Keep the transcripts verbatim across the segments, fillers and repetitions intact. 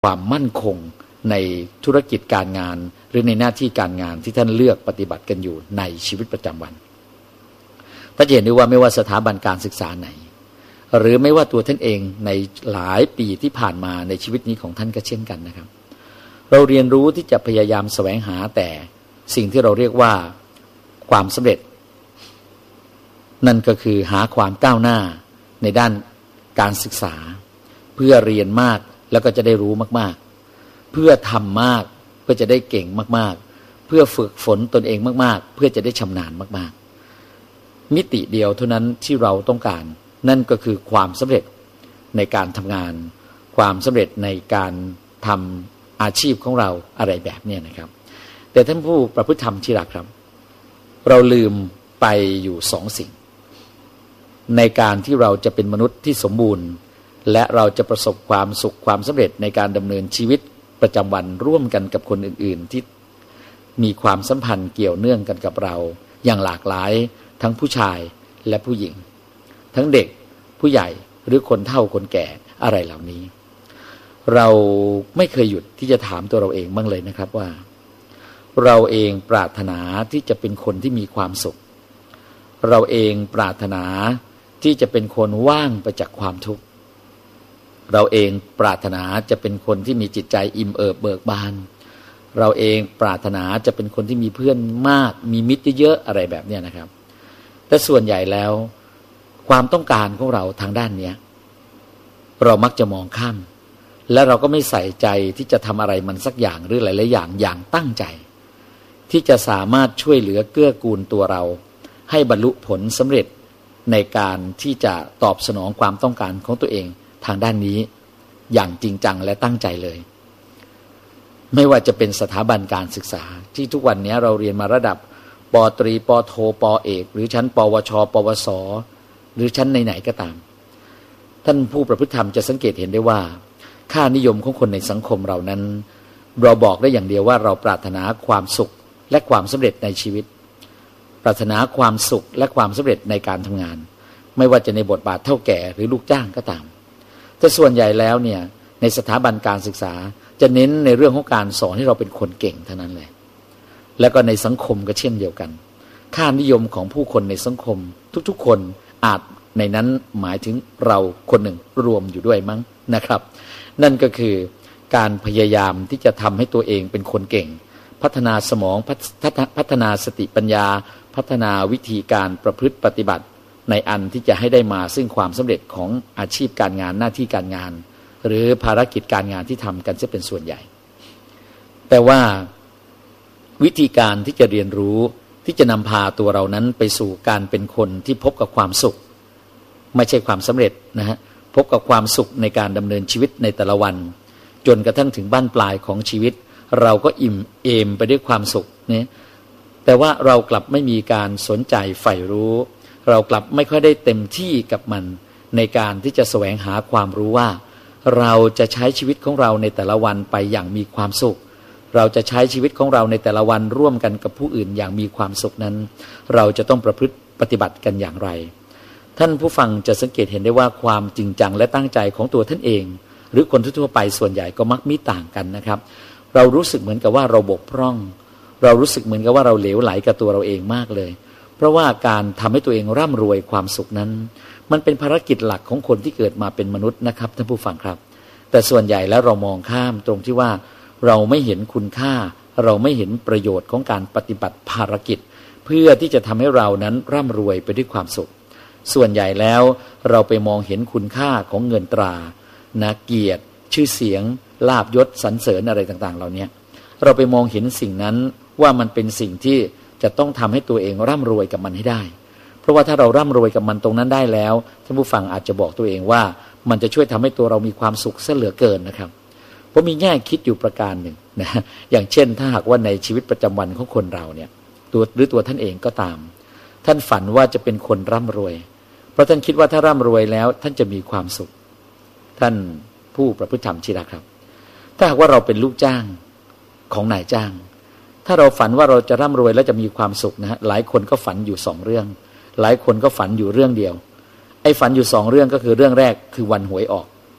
ความมั่นคงในธุรกิจการงานหรือในหน้าที่การงานที่ท่านเลือกปฏิบัติกันอยู่ในชีวิตประจำวันท่านจะเห็นได้ว่าไม่ว่าสถาบันการศึกษาไหนหรือไม่ว่าตัวท่านเองในหลายปีที่ผ่านมาในชีวิตนี้ของท่านก็เช่นกันนะครับเราเรียนรู้ที่จะพยายามแสวงหาแต่สิ่งที่เราเรียกว่าความสำเร็จนั่นก็คือหาความก้าวหน้าในด้านการศึกษาเพื่อเรียนมากแล้วก็จะได้รู้มากๆเพื่อทำมากเพื่อจะได้เก่งมากๆเพื่อฝึกฝนตนเองมากๆเพื่อจะได้ชำนาญมากๆมิติเดียวเท่านั้นที่เราต้องการนั่นก็คือความสำเร็จในการทำงานความสำเร็จในการทำอาชีพของเราอะไรแบบนี้นะครับแต่ท่านผู้ประพฤติธรรมที่รักครับเราลืมไปอยู่สองสิ่งในการที่เราจะเป็นมนุษย์ที่สมบูรณ์และเราจะประสบความสุขความสำเร็จในการดำเนินชีวิตประจำวันร่วมกันกับคนอื่นๆที่มีความสัมพันธ์เกี่ยวเนื่องกันกับเราอย่างหลากหลายทั้งผู้ชายและผู้หญิงทั้งเด็กผู้ใหญ่หรือคนเฒ่าคนแก่อะไรเหล่านี้เราไม่เคยหยุดที่จะถามตัวเราเองบ้างเลยนะครับว่าเราเองปรารถนาที่จะเป็นคนที่มีความสุขเราเองปรารถนาที่จะเป็นคนว่างไปจากความทุกข์เราเองปรารถนาจะเป็นคนที่มีจิตใจอิ่มเอิบเบิกบานเราเองปรารถนาจะเป็นคนที่มีเพื่อนมากมีมิตรเยอะๆอะไรแบบนี้นะครับแต่ส่วนใหญ่แล้วความต้องการของเราทางด้านนี้เรามักจะมองข้ามและเราก็ไม่ใส่ใจที่จะทำอะไรมันสักอย่างหรือหลายๆอย่างอย่างตั้งใจที่จะสามารถช่วยเหลือเกื้อกูลตัวเราให้บรรลุผลสำเร็จในการที่จะตอบสนองความต้องการของตัวเองทางด้านนี้อย่างจริงจังและตั้งใจเลยไม่ว่าจะเป็นสถาบันการศึกษาที่ทุกวันนี้เราเรียนมาระดับป.ตรีป.โทป.เอกหรือชั้นปวชปวสหรือชั้นไหนๆก็ตามท่านผู้ประพฤติธรรมจะสังเกตเห็นได้ว่าค่านิยมของคนในสังคมเรานั้นเราบอกได้อย่างเดียวว่าเราปรารถนาความสุขและความสำเร็จในชีวิตปรารถนาความสุขและความสำเร็จในการทำงานไม่ว่าจะในบทบาทเท่าแก่หรือลูกจ้างก็ตามแต่ส่วนใหญ่แล้วเนี่ยในสถาบันการศึกษาจะเน้นในเรื่องของการสอนให้เราเป็นคนเก่งเท่านั้นเลยแล้วก็ในสังคมก็เช่นเดียวกันค่านิยมของผู้คนในสังคมทุกๆคนอาจในนั้นหมายถึงเราคนหนึ่งรวมอยู่ด้วยมั้งนะครับนั่นก็คือการพยายามที่จะทำให้ตัวเองเป็นคนเก่งพัฒนาสมองพัฒนาสติปัญญาพัฒนาวิธีการประพฤติปฏิบัติในอันที่จะให้ได้มาซึ่งความสำเร็จของอาชีพการงานหน้าที่การงานหรือภารกิจการงานที่ทำกันจะเป็นส่วนใหญ่แต่ว่าวิธีการที่จะเรียนรู้ที่จะนำพาตัวเรานั้นไปสู่การเป็นคนที่พบกับความสุขไม่ใช่ความสำเร็จนะฮะพบกับความสุขในการดำเนินชีวิตในแต่ละวันจนกระทั่งถึงบั้นปลายของชีวิตเราก็อิ่มเอมไปด้วยความสุขเนี่ยแต่ว่าเรากลับไม่มีการสนใจใฝ่รู้เรากลับไม่ค่อยได้เต็มที่กับมันในการที่จะแสวงหาความรู้ว่าเราจะใช้ชีวิตของเราในแต่ละวันไปอย่างมีความสุขเราจะใช้ชีวิตของเราในแต่ละวันร่วมกันกับผู้อื่นอย่างมีความสุขนั้นเราจะต้องประพฤติปฏิบัติกันอย่างไรท่านผู้ฟังจะสังเกตเห็นได้ว่าความจริงจังและตั้งใจของตัวท่านเองหรือคนทั่วไปส่วนใหญ่ก็มักมีต่างกันนะครับเรารู้สึกเหมือนกับว่าเราบกพร่องเรารู้สึกเหมือนกับว่าเราเหลวไหลกับตัวเราเองมากเลยเพราะว่าการทำให้ตัวเองร่ำรวยความสุขนั้นมันเป็นภารกิจหลักของคนที่เกิดมาเป็นมนุษย์นะครับท่านผู้ฟังครับแต่ส่วนใหญ่แล้วเรามองข้ามตรงที่ว่าเราไม่เห็นคุณค่าเราไม่เห็นประโยชน์ของการปฏิบัติภารกิจเพื่อที่จะทำให้เรานั้นร่ำรวยไปด้วยความสุขส่วนใหญ่แล้วเราไปมองเห็นคุณค่าของเงินตรานะเกียรติชื่อเสียงลาภยศสรรเสริญอะไรต่างๆเหล่านี้เราไปมองเห็นสิ่งนั้นว่ามันเป็นสิ่งที่จะต้องทำให้ตัวเองร่ำรวยกับมันให้ได้เพราะว่าถ้าเราร่ำรวยกับมันตรงนั้นได้แล้วท่านผู้ฟังอาจจะบอกตัวเองว่ามันจะช่วยทำให้ตัวเรามีความสุขเสียเหลือเกินนะครับเพราะมีแง่คิดอยู่ประการหนึ่งนะอย่างเช่นถ้าหากว่าในชีวิตประจำวันของคนเราเนี่ยตัวหรือตัวท่านเองก็ตามท่านฝันว่าจะเป็นคนร่ำรวยเพราะท่านคิดว่าถ้าร่ำรวยแล้วท่านจะมีความสุขท่านผู้ประพฤติธรรมที่รักครับถ้าหากว่าเราเป็นลูกจ้างของนายจ้างถ้าเราฝันว่าเราจะร่ำรวยแล้วจะมีความสุขนะฮะหลายคนก็ฝันอยู่สองเรื่องหลายคนก็ฝันอยู่เรื่องเดียวไอ้ฝันอยู่สองเรื่องก็คือเรื่องแรกคือวันหวยออก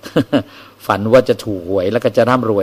ฝันว่าจะถูกหวยแล้วก็จะร่ำรวย